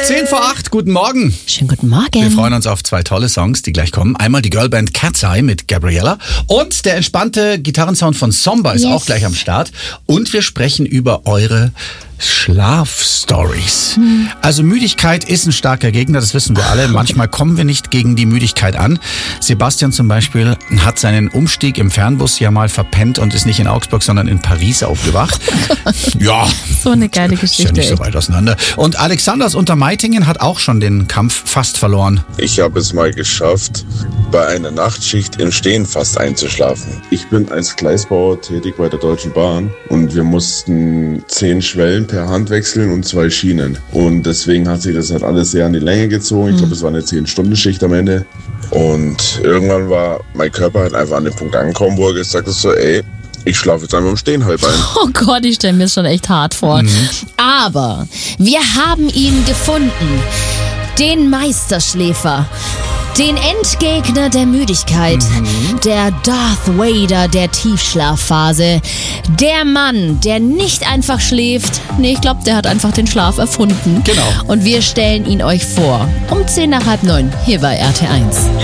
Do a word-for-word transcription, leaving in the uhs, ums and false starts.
zehn vor acht, guten Morgen. Schönen guten Morgen. Wir freuen uns auf zwei tolle Songs, die gleich kommen. Einmal die Girlband Cat's Eye mit Gabriella und der entspannte Gitarrensound von Somba ist Yes. auch gleich am Start. Und wir sprechen über eure Schlafstories. Hm. Also Müdigkeit ist ein starker Gegner, das wissen wir alle. Manchmal kommen wir nicht gegen die Müdigkeit an. Sebastian zum Beispiel hat seinen Umstieg im Fernbus ja mal verpennt und ist nicht in Augsburg, sondern in Paris aufgewacht. Ja, So eine geile Geschichte. ist ja nicht so echt. weit auseinander. Und Alexander aus Untermeitingen hat auch schon den Kampf fast verloren. Ich habe es mal geschafft, bei einer Nachtschicht im Stehen fast einzuschlafen. Ich bin als Gleisbauer tätig bei der Deutschen Bahn und wir mussten zehn Schwellen per Hand wechseln und zwei Schienen. Und deswegen hat sich das halt alles sehr an die Länge gezogen. Ich glaube, es war eine zehn-Stunden-Schicht am Ende. Und irgendwann war mein Körper halt einfach an den Punkt angekommen, wo er gesagt hat so, ey, ich schlafe jetzt einfach im Stehen halb ein. Oh Gott, ich stelle mir das schon echt hart vor. Mhm. Aber wir haben ihn gefunden. Den Meisterschläfer. Den Endgegner der Müdigkeit. Mhm. Der Darth Vader der Tiefschlafphase. Der Mann, der nicht einfach schläft. Nee, ich glaube, der hat einfach den Schlaf erfunden. Genau. Und wir stellen ihn euch vor. Um zehn nach halb neun. Hier bei R T eins.